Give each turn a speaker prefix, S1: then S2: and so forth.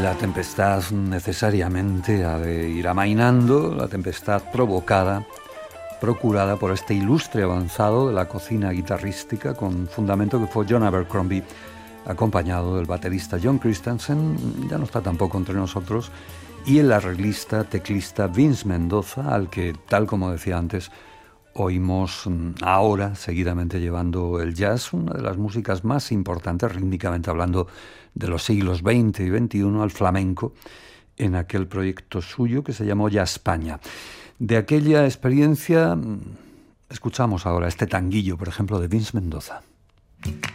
S1: La tempestad necesariamente ha de ir amainando, la tempestad procurada por este ilustre avanzado de la cocina guitarrística con fundamento que fue John Abercrombie, acompañado del baterista John Christensen, ya no está tampoco entre nosotros, y el arreglista, teclista Vince Mendoza, al que, tal como decía antes, oímos ahora seguidamente llevando el jazz, una de las músicas más importantes, rítmicamente hablando, de los siglos XX y XXI, al flamenco, en aquel proyecto suyo que se llamó Jazz España. De aquella experiencia escuchamos ahora este tanguillo, por ejemplo, de Vince Mendoza.